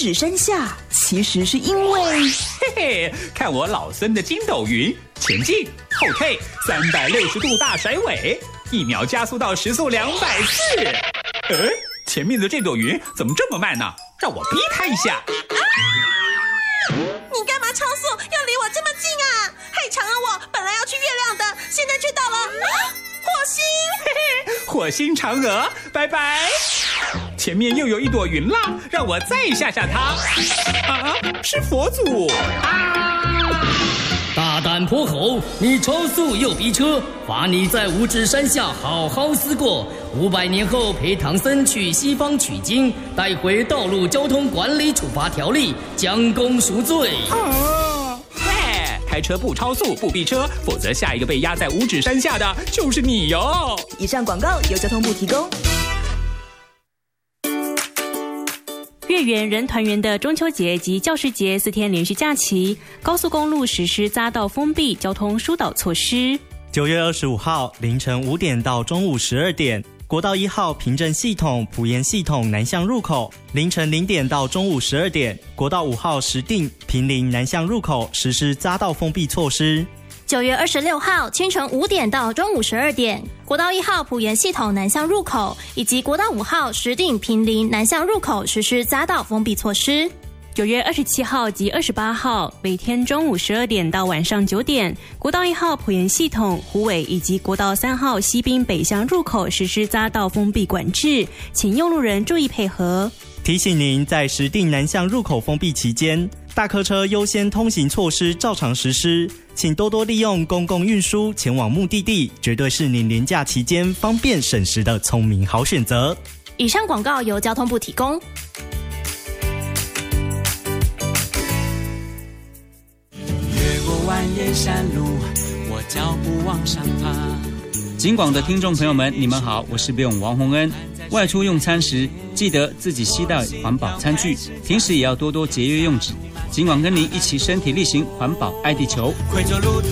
指山下，其实是因为嘿嘿，看我老孙的筋斗云，前进后退360度大甩尾，1秒加速到时速240。前面的这朵云怎么这么慢呢？让我逼它一下。 你干嘛超速？要离我这么近啊？害长了我，本来要去月亮的，现在却到了火星。 嘿嘿，火星嫦娥，拜拜。前面又有一朵云浪，让我再吓吓它。是佛祖大胆泼猴，你超速又逼车，罚你在五指山下好好思过。500年后陪唐僧去西方取经，带回道路交通管理处罚条例，将功赎罪。 开车不超速不逼车，否则下一个被压在五指山下的就是你哟。 以上广告由交通部提供。 月圆人团圆的中秋节及教师节4天连续假期，高速公路实施匝道封闭交通疏导措施。 9月25号凌晨5点到中午12点，国道1号平镇系统、埔盐系统南向入口，凌晨0点到中午12点，国道5号石碇、坪林南向入口实施匝道封闭措施。 9月26号清晨5点到中午12点，国道1号埔盐系统南向入口以及国道5号石碇、坪林南向入口实施匝道封闭措施。 9月27号及28号每天中午12点到晚上9点，国道1号埔盐系统、虎尾以及国道3号西滨北向入口实施匝道封闭管制，请用路人注意配合。 提醒您，在石碇南向入口封闭期间，大客车优先通行措施照常实施，请多多利用公共运输前往目的地，绝对是您连假期间方便省时的聪明好选择。 以上广告由交通部提供。 越过蜿蜒山路，我脚步往上爬。警广的听众朋友们，你们好，我是北勇王洪恩。外出用餐时，记得自己携带环保餐具，平时也要多多节约用纸。警广跟您一起身体力行，环保爱地球。回走路途